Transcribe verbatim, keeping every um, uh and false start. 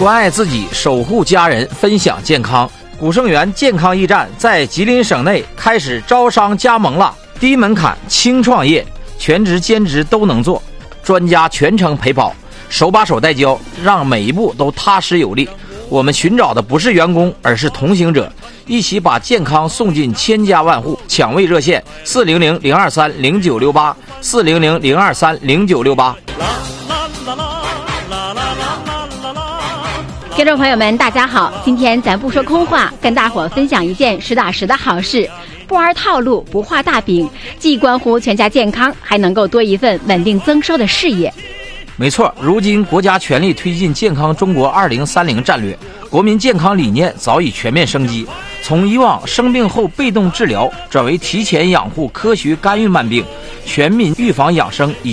关爱自己，守护家人，分享健康。古盛源健康驿站在吉林省内开始招商加盟了，低门槛轻创业，全职兼职都能做，专家全程陪跑，手把手带教，让每一步都踏实有力。我们寻找的不是员工，而是同行者，一起把健康送进千家万户。抢位热线：四零零零二三零九六八，四零零零二三零九六八。 听众朋友们大家好，今天咱不说空话，跟大伙分享一件实打实的好事，不玩套路，不画大饼，既关乎全家健康，还能够多一份稳定增收的事业。 没错，如今国家全力推进健康中国二零三零战略，国民健康理念早已全面升级，从以往生病后被动治疗，转为提前养护、科学干预慢病，全民预防养生以